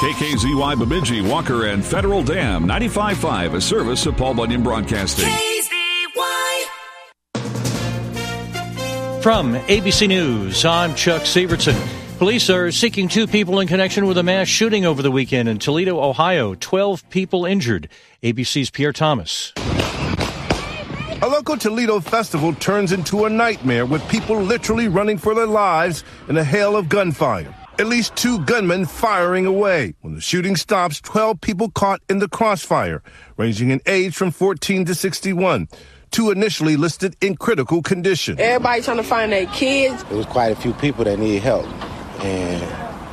KKZY Bemidji, Walker, and Federal Dam, 95.5, a service of Paul Bunyan Broadcasting. From ABC News, I'm Chuck Severson. Police are seeking 2 people in connection with a mass shooting over the weekend in Toledo, Ohio. 12 people injured. ABC's Pierre Thomas. A local Toledo festival turns into a nightmare with people literally running for their lives in a hail of gunfire. At least 2 gunmen firing away. When the shooting stops, 12 people caught in the crossfire, ranging in age from 14 to 61. 2 initially listed in critical condition. Everybody trying to find their kids. There was quite a few people that need help. And,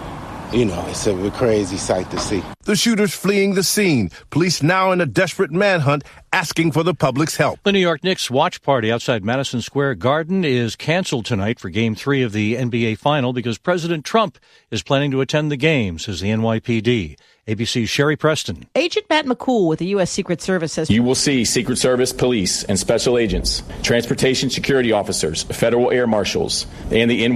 it's a crazy sight to see. The shooters fleeing the scene. Police now in a desperate manhunt asking for the public's help. The New York Knicks watch party outside Madison Square Garden is canceled tonight for Game 3 of the NBA Final because President Trump is planning to attend the game, says the NYPD. ABC's Sherry Preston. Agent Matt McCool with the U.S. Secret Service says you will see Secret Service, police, and special agents, transportation security officers, federal air marshals, and the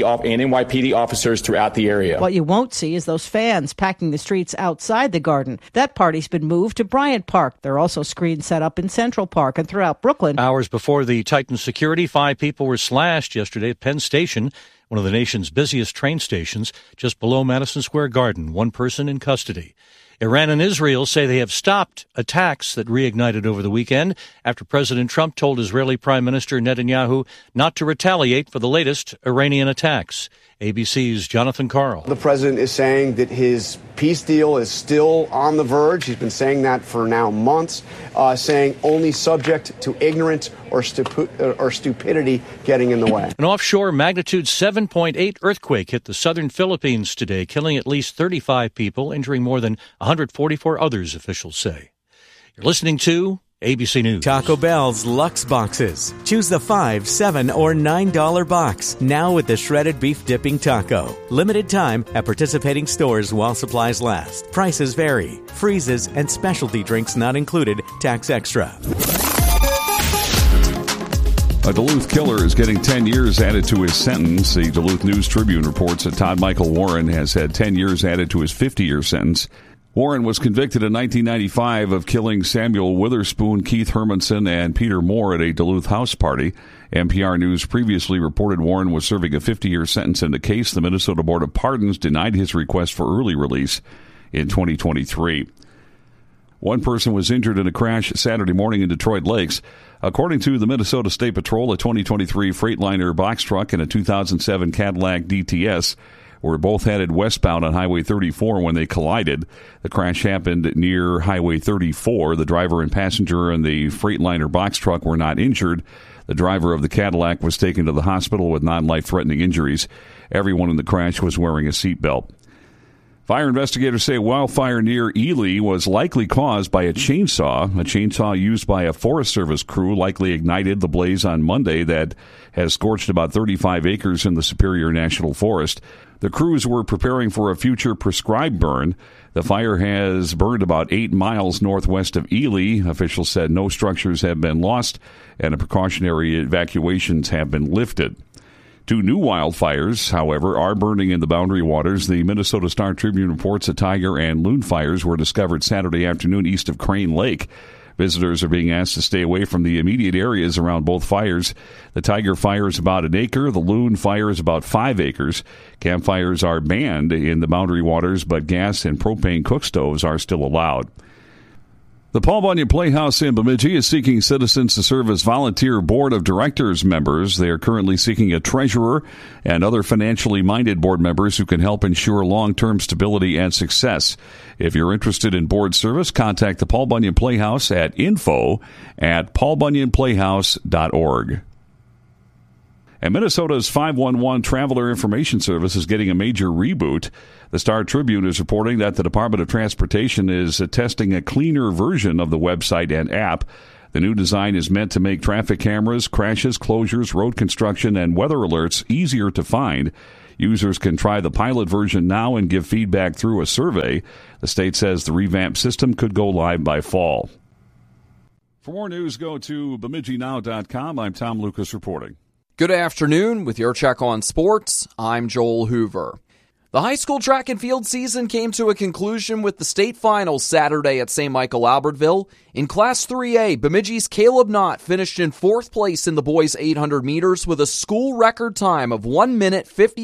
NYPD officers throughout the area. What you won't see is those fans packing the streets outside the Garden. That party's been moved to Bryant Park. There are also screens set up in Central Park and throughout Brooklyn. Hours before the tightened security, 5 people were slashed yesterday at Penn Station, one of the nation's busiest train stations, just below Madison Square Garden. 1 person in custody. Iran and Israel say they have stopped attacks that reignited over the weekend after President Trump told Israeli Prime Minister Netanyahu not to retaliate for the latest Iranian attacks. ABC's Jonathan Karl. The president is saying that his peace deal is still on the verge. He's been saying that for now months, saying only subject to ignorance or stupidity getting in the way. An offshore magnitude 7.8 earthquake hit the southern Philippines today, killing at least 35 people, injuring more than 144 others, officials say. You're listening to ABC News. Taco Bell's Lux Boxes. Choose the $5, $7, or $9 box. Now with the shredded beef dipping taco. Limited time at participating stores while supplies last. Prices vary. Freezes and specialty drinks not included. Tax extra. A Duluth killer is getting 10 years added to his sentence. The Duluth News-Tribune reports that Todd Michael Warren has had 10 years added to his 50-year sentence. Warren was convicted in 1995 of killing Samuel Witherspoon, Keith Hermanson, and Peter Moore at a Duluth house party. NPR News previously reported Warren was serving a 50-year sentence in the case. The Minnesota Board of Pardons denied his request for early release in 2023. 1 person was injured in a crash Saturday morning in Detroit Lakes. According to the Minnesota State Patrol, a 2023 Freightliner box truck and a 2007 Cadillac DTS were both headed westbound on Highway 34 when they collided. The crash happened near Highway 34. The driver and passenger in the Freightliner box truck were not injured. The driver of the Cadillac was taken to the hospital with non-life-threatening injuries. Everyone in the crash was wearing a seatbelt. Fire investigators say a wildfire near Ely was likely caused by a chainsaw. A chainsaw used by a Forest Service crew likely ignited the blaze on Monday that has scorched about 35 acres in the Superior National Forest. The crews were preparing for a future prescribed burn. The fire has burned about 8 miles northwest of Ely. Officials said no structures have been lost and precautionary evacuations have been lifted. 2 new wildfires, however, are burning in the Boundary Waters. The Minnesota Star-Tribune reports that tiger and loon fires were discovered Saturday afternoon east of Crane Lake. Visitors are being asked to stay away from the immediate areas around both fires. The tiger fire is about 1 acre. The loon fire is about 5 acres. Campfires are banned in the Boundary Waters, but gas and propane cook stoves are still allowed. The Paul Bunyan Playhouse in Bemidji is seeking citizens to serve as volunteer board of directors members. They are currently seeking a treasurer and other financially minded board members who can help ensure long-term stability and success. If you're interested in board service, contact the Paul Bunyan Playhouse at info@paulbunyanplayhouse.org. And Minnesota's 511 Traveler Information Service is getting a major reboot. The Star-Tribune is reporting that the Department of Transportation is testing a cleaner version of the website and app. The new design is meant to make traffic cameras, crashes, closures, road construction, and weather alerts easier to find. Users can try the pilot version now and give feedback through a survey. The state says the revamped system could go live by fall. For more news, go to BemidjiNow.com. I'm Tom Lucas reporting. Good afternoon. With your check on sports, I'm Joel Hoover. The high school track and field season came to a conclusion with the state finals Saturday at St. Michael Albertville. In Class 3A, Bemidji's Caleb Knott finished in 4th place in the boys' 800 meters with a school record time of 1 minute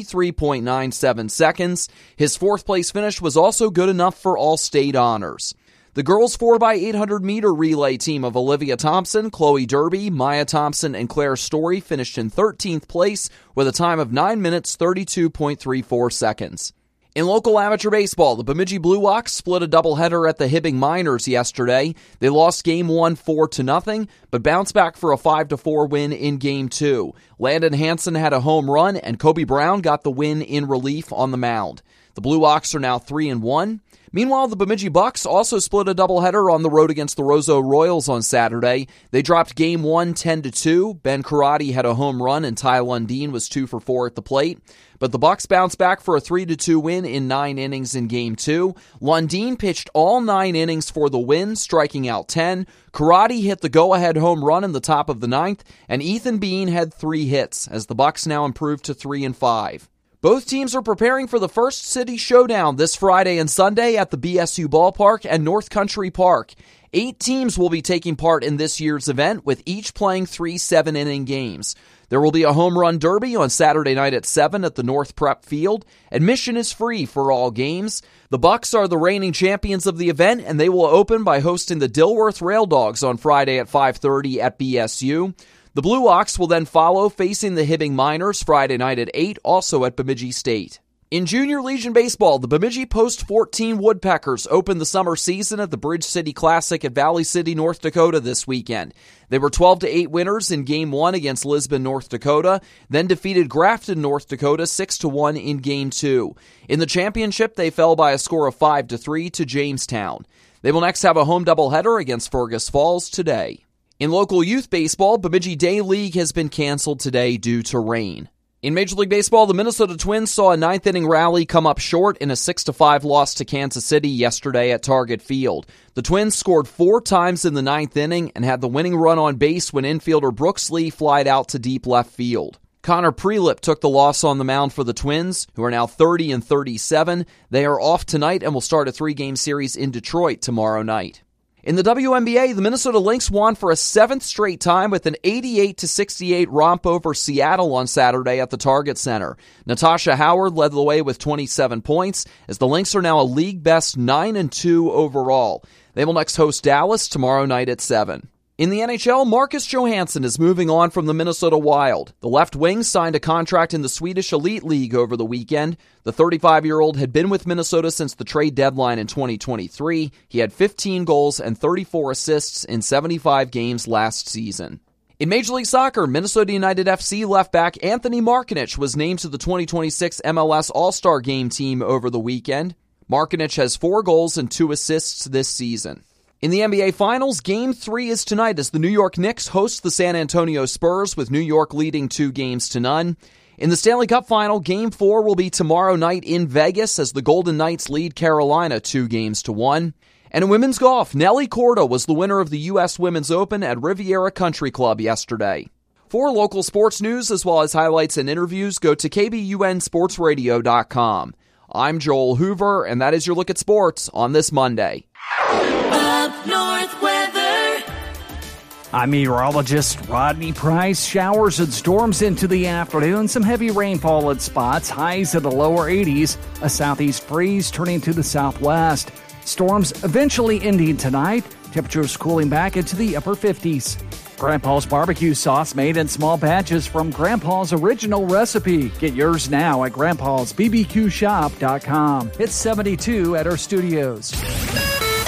53.97 seconds. His 4th place finish was also good enough for all state honors. The girls' 4x800 meter relay team of Olivia Thompson, Chloe Derby, Maya Thompson, and Claire Story finished in 13th place with a time of 9 minutes 32.34 seconds. In local amateur baseball, the Bemidji Blue Ox split a doubleheader at the Hibbing Miners yesterday. They lost Game 1 4-0, but bounced back for a 5-4 win in Game 2. Landon Hansen had a home run, and Kobe Brown got the win in relief on the mound. The Blue Ox are now 3-1. Meanwhile, the Bemidji Bucks also split a doubleheader on the road against the Roseau Royals on Saturday. They dropped Game 1 10-2. Ben Karate had a home run and Ty Lundeen was 2 for 4 at the plate. But the Bucks bounced back for a 3-2 win in 9 innings in Game 2. Lundeen pitched all 9 innings for the win, striking out 10. Karate hit the go-ahead home run in the top of the 9th, and Ethan Bean had 3 hits, as the Bucks now improved to 3-5. Both teams are preparing for the First City Showdown this Friday and Sunday at the BSU Ballpark and North Country Park. 8 teams will be taking part in this year's event, with each playing 3 7-inning games. There will be a home run derby on Saturday night at 7 at the North Prep Field. Admission is free for all games. The Bucks are the reigning champions of the event, and they will open by hosting the Dilworth Rail Dogs on Friday at 5:30 at BSU. The Blue Ox will then follow, facing the Hibbing Miners Friday night at 8, also at Bemidji State. In Junior Legion Baseball, the Bemidji Post 14 Woodpeckers opened the summer season at the Bridge City Classic at Valley City, North Dakota this weekend. They were 12-8 winners in Game 1 against Lisbon, North Dakota, then defeated Grafton, North Dakota 6-1 in Game 2. In the championship, they fell by a score of 5-3 to Jamestown. They will next have a home doubleheader against Fergus Falls today. In local youth baseball, Bemidji Day League has been canceled today due to rain. In Major League Baseball, the Minnesota Twins saw a 9th-inning rally come up short in a 6-5 loss to Kansas City yesterday at Target Field. The Twins scored 4 times in the 9th inning and had the winning run on base when infielder Brooks Lee flied out to deep left field. Connor Prelip took the loss on the mound for the Twins, who are now 30-37. They are off tonight and will start a 3-game series in Detroit tomorrow night. In the WNBA, the Minnesota Lynx won for a 7th straight time with an 88-68 romp over Seattle on Saturday at the Target Center. Natasha Howard led the way with 27 points, as the Lynx are now a league-best 9-2 overall. They will next host Dallas tomorrow night at 7. In the NHL, Marcus Johansson is moving on from the Minnesota Wild. The left wing signed a contract in the Swedish Elite League over the weekend. The 35-year-old had been with Minnesota since the trade deadline in 2023. He had 15 goals and 34 assists in 75 games last season. In Major League Soccer, Minnesota United FC left back Anthony Markinich was named to the 2026 MLS All-Star Game team over the weekend. Markinich has 4 goals and 2 assists this season. In the NBA Finals, Game 3 is tonight as the New York Knicks host the San Antonio Spurs, with New York leading 2-0. In the Stanley Cup Final, Game 4 will be tomorrow night in Vegas as the Golden Knights lead Carolina 2-1. And in women's golf, Nelly Korda was the winner of the U.S. Women's Open at Riviera Country Club yesterday. For local sports news as well as highlights and interviews, go to KBUNSportsRadio.com. I'm Joel Hoover, and that is your look at sports on this Monday. Up North weather. I'm meteorologist Rodney Price. Showers and storms into the afternoon. Some heavy rainfall at spots. Highs in the lower 80s. A southeast breeze turning to the southwest. Storms eventually ending tonight. Temperatures cooling back into the upper 50s. Grandpa's barbecue sauce made in small batches from Grandpa's original recipe. Get yours now at grandpasbbqshop.com. It's 72 at our studios.